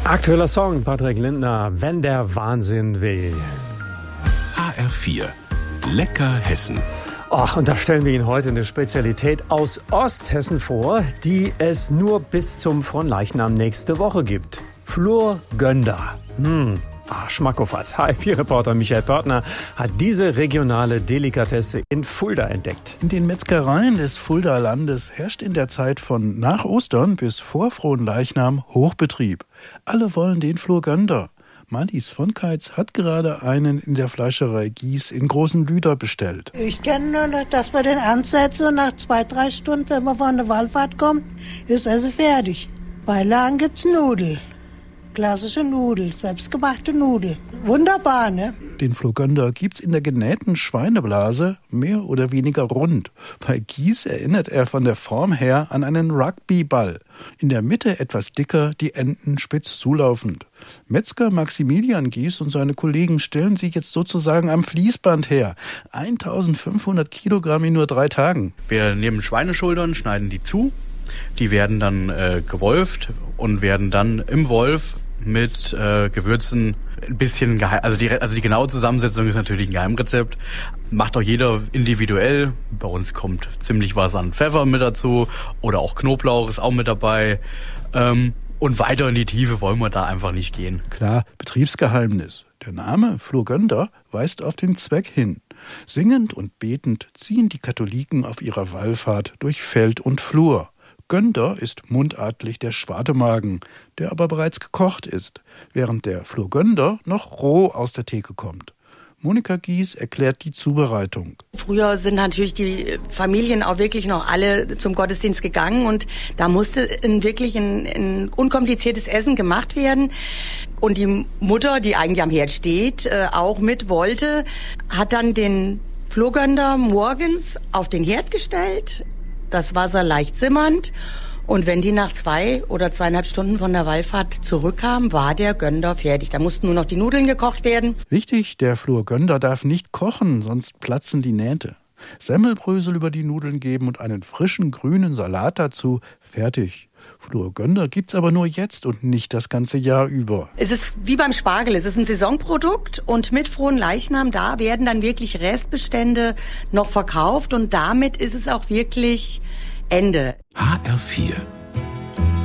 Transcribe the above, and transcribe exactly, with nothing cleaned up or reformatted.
Aktueller Song, Patrick Lindner, Wenn der Wahnsinn will. H R vier, lecker Hessen. Och, und da stellen wir Ihnen heute eine Spezialität aus Osthessen vor, die es nur bis zum Fronleichnam nächste Woche gibt. Flurgönder. Hm. Ah, Schmackofatz. H R vier-Reporter Michael Pörtner hat diese regionale Delikatesse in Fulda entdeckt. In den Metzgereien des Fuldaer Landes herrscht in der Zeit von nach Ostern bis vor Fronleichnam Hochbetrieb. Alle wollen den Flurgönder. Marlies von Keitz hat gerade einen in der Fleischerei Gies in Großen Lüder bestellt. Ich kenne nur, dass wir den ansetzen und nach zwei, drei Stunden, wenn man von der Wallfahrt kommt, ist es fertig. Beilagen gibt's Nudeln. Klassische Nudel, selbstgemachte Nudel. Wunderbar, ne? Den Flurgönder gibt's in der genähten Schweineblase, mehr oder weniger rund. Bei Gies erinnert er von der Form her an einen Rugbyball. In der Mitte etwas dicker, die Enden spitz zulaufend. Metzger Maximilian Gies und seine Kollegen stellen sie jetzt sozusagen am Fließband her. eintausendfünfhundert Kilogramm in nur drei Tagen. Wir nehmen Schweineschultern, schneiden die zu. Die werden dann äh, gewolft und werden dann im Wolf mit äh, Gewürzen ein bisschen geheim, also die also die genaue Zusammensetzung ist natürlich ein Geheimrezept. Macht auch jeder individuell. Bei uns kommt ziemlich was an Pfeffer mit dazu oder auch Knoblauch ist auch mit dabei. Ähm, und weiter in die Tiefe wollen wir da einfach nicht gehen. Klar, Betriebsgeheimnis. Der Name Flurgönder weist auf den Zweck hin. Singend und betend ziehen die Katholiken auf ihrer Wallfahrt durch Feld und Flur. Gönder ist mundartlich der Schwartemagen, der aber bereits gekocht ist, während der Flurgönder noch roh aus der Theke kommt. Monika Gies erklärt die Zubereitung. Früher sind natürlich die Familien auch wirklich noch alle zum Gottesdienst gegangen und da musste ein, wirklich ein, ein unkompliziertes Essen gemacht werden. Und die Mutter, die eigentlich am Herd steht, äh, auch mit wollte, hat dann den Flurgönder morgens auf den Herd gestellt, das Wasser leicht simmernd. Und wenn die nach zwei oder zweieinhalb Stunden von der Wallfahrt zurückkamen, war der Gönder fertig. Da mussten nur noch die Nudeln gekocht werden. Wichtig, der Flurgönder darf nicht kochen, sonst platzen die Nähte. Semmelbrösel über die Nudeln geben und einen frischen grünen Salat dazu. Fertig. Flurgönder gibt's aber nur jetzt und nicht das ganze Jahr über. Es ist wie beim Spargel, es ist ein Saisonprodukt und mit Fronleichnam, da werden dann wirklich Restbestände noch verkauft und damit ist es auch wirklich Ende. H R vier